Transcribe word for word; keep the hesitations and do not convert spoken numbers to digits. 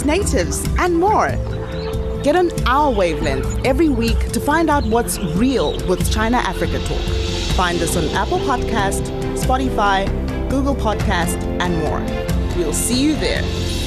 Chinese natives, and more. Get on our wavelength every week to find out what's real with China Africa Talk. Find us on Apple Podcast, Spotify, Google Podcast, and more. We'll see you there.